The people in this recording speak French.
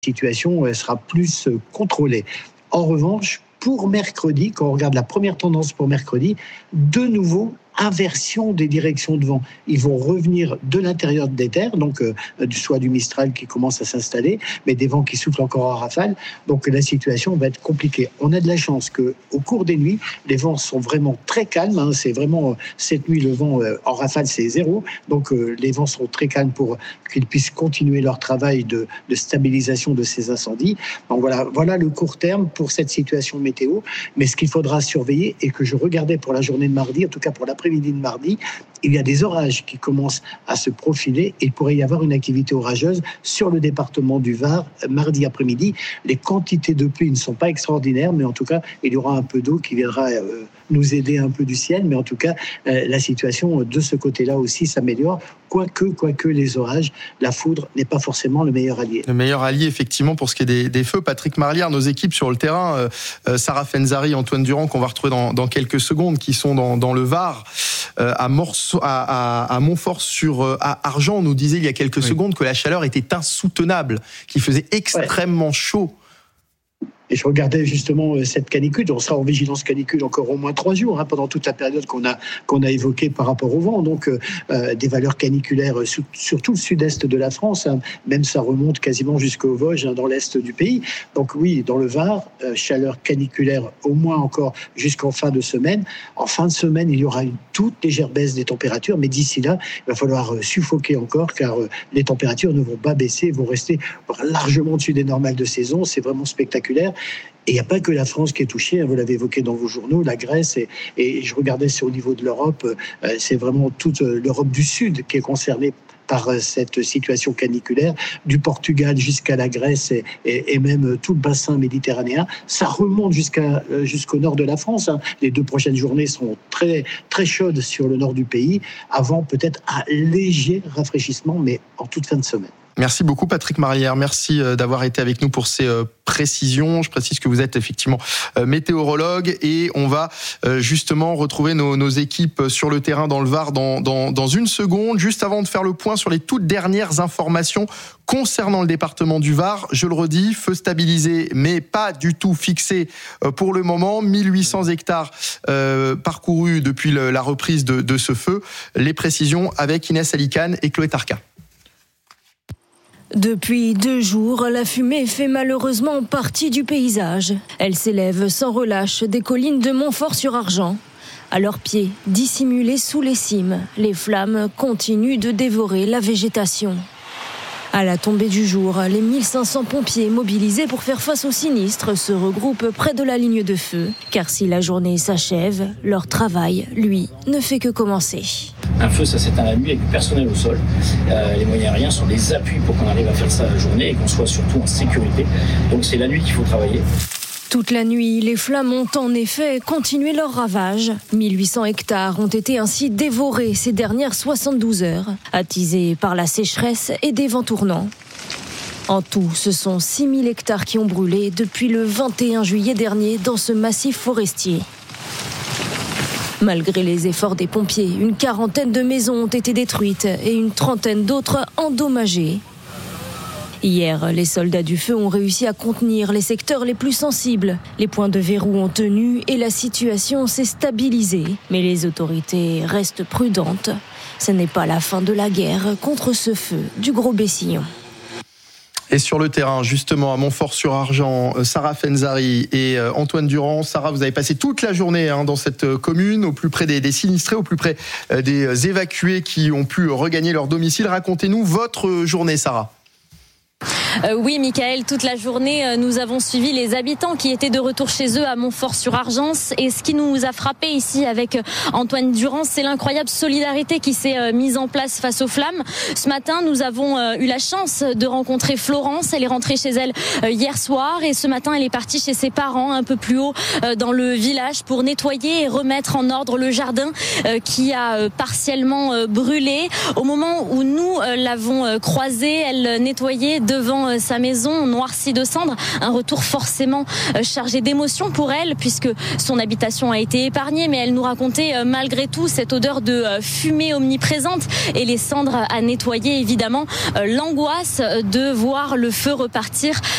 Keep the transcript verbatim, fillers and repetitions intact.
situation sera plus contrôlée. En revanche, pour mercredi, quand on regarde la première tendance pour mercredi, de nouveau, inversion des directions de vent. Ils vont revenir de l'intérieur des terres, donc euh, soit du Mistral qui commence à s'installer, mais des vents qui soufflent encore en rafale. Donc la situation va être compliquée. On a de la chance qu'au cours des nuits, les vents sont vraiment très calmes. Hein. C'est vraiment, cette nuit, le vent euh, en rafale, c'est zéro. Donc euh, les vents sont très calmes pour qu'ils puissent continuer leur travail de, de stabilisation de ces incendies. Donc voilà, voilà le court terme pour cette situation météo. Mais ce qu'il faudra surveiller, et que je regardais pour la journée de mardi, en tout cas pour l'après-midi de mardi, il y a des orages qui commencent à se profiler et il pourrait y avoir une activité orageuse sur le département du Var mardi après-midi. Les quantités de pluie ne sont pas extraordinaires, mais en tout cas, il y aura un peu d'eau qui viendra euh, nous aider un peu du ciel. Mais en tout cas, euh, la situation de ce côté-là aussi s'améliore. Quoique, quoique les orages, la foudre n'est pas forcément le meilleur allié. Le meilleur allié, effectivement, pour ce qui est des, des feux. Patrick Marlière, nos équipes sur le terrain, euh, euh, Sarah Fenzari, Antoine Durand, qu'on va retrouver dans, dans quelques secondes, qui sont dans, dans le Var, euh, à, Morceau, à, à, à Montfort sur euh, à Argens. On nous disait il y a quelques oui. secondes que la chaleur était insoutenable, qu'il faisait extrêmement ouais. chaud. Et je regardais justement cette canicule. On sera en vigilance canicule encore au moins trois jours, hein, pendant toute la période qu'on a, qu'on a évoquée par rapport au vent. Donc, euh, des valeurs caniculaires sur, sur tout le sud-est de la France. Hein, même ça remonte quasiment jusqu'aux Vosges, hein, dans l'est du pays. Donc oui, dans le Var, euh, chaleur caniculaire au moins encore jusqu'en fin de semaine. En fin de semaine, il y aura une toute légère baisse des températures. Mais d'ici là, il va falloir euh, suffoquer encore, car euh, les températures ne vont pas baisser, vont rester largement au-dessus des normales de saison. C'est vraiment spectaculaire. Et il n'y a pas que la France qui est touchée, hein, vous l'avez évoqué dans vos journaux, la Grèce, et, et je regardais c'est au niveau de l'Europe, euh, c'est vraiment toute euh, l'Europe du Sud qui est concernée par euh, cette situation caniculaire, du Portugal jusqu'à la Grèce et, et, et même tout le bassin méditerranéen. Ça remonte jusqu'à, euh, jusqu'au nord de la France. Hein. Les deux prochaines journées seront très, très chaudes sur le nord du pays, avant peut-être un léger rafraîchissement, mais en toute fin de semaine. Merci beaucoup Patrick Marlière, merci d'avoir été avec nous pour ces précisions. Je précise que vous êtes effectivement météorologue et on va justement retrouver nos, nos équipes sur le terrain dans le Var dans, dans, dans une seconde. Juste avant de faire le point sur les toutes dernières informations concernant le département du Var, je le redis, feu stabilisé mais pas du tout fixé pour le moment. mille huit cents hectares euh, parcourus depuis le, la reprise de, de ce feu. Les précisions avec Inès Alicane et Chloé Tarka. Depuis deux jours, la fumée fait malheureusement partie du paysage. Elle s'élève sans relâche des collines de Montfort-sur-Argens. À leurs pieds, dissimulées sous les cimes, les flammes continuent de dévorer la végétation. À la tombée du jour, les mille cinq cents pompiers mobilisés pour faire face au sinistre se regroupent près de la ligne de feu. Car si la journée s'achève, leur travail, lui, ne fait que commencer. Un feu, ça s'éteint la nuit avec du personnel au sol. Euh, les moyens aériens sont des appuis pour qu'on arrive à faire ça la journée et qu'on soit surtout en sécurité. Donc c'est la nuit qu'il faut travailler. Toute la nuit, les flammes ont en effet continué leur ravage. mille huit cents hectares ont été ainsi dévorés ces dernières soixante-douze heures, attisés par la sécheresse et des vents tournants. En tout, ce sont six mille hectares qui ont brûlé depuis le vingt et un juillet dernier dans ce massif forestier. Malgré les efforts des pompiers, une quarantaine de maisons ont été détruites et une trentaine d'autres endommagées. Hier, les soldats du feu ont réussi à contenir les secteurs les plus sensibles. Les points de verrou ont tenu et la situation s'est stabilisée. Mais les autorités restent prudentes. Ce n'est pas la fin de la guerre contre ce feu du Gros Bessillon. Et sur le terrain, justement, à Montfort-sur-Argens, Sarah Fenzari et Antoine Durand. Sarah, vous avez passé toute la journée hein, dans cette commune, au plus près des, des sinistrés, au plus près des évacués qui ont pu regagner leur domicile. Racontez-nous votre journée, Sarah. Euh, oui, Michael, toute la journée, euh, nous avons suivi les habitants qui étaient de retour chez eux à Montfort-sur-Argens. Et ce qui nous a frappé ici avec euh, Antoine Durand, c'est l'incroyable solidarité qui s'est euh, mise en place face aux flammes. Ce matin, nous avons euh, eu la chance de rencontrer Florence. Elle est rentrée chez elle euh, hier soir et ce matin, elle est partie chez ses parents un peu plus haut euh, dans le village pour nettoyer et remettre en ordre le jardin euh, qui a euh, partiellement euh, brûlé. Au moment où nous euh, l'avons euh, croisée, elle nettoyait devant sa maison noircie de cendres. Un retour forcément chargé d'émotions pour elle, puisque son habitation a été épargnée, mais elle nous racontait malgré tout cette odeur de fumée omniprésente et les cendres à nettoyer, évidemment, l'angoisse de voir le feu repartir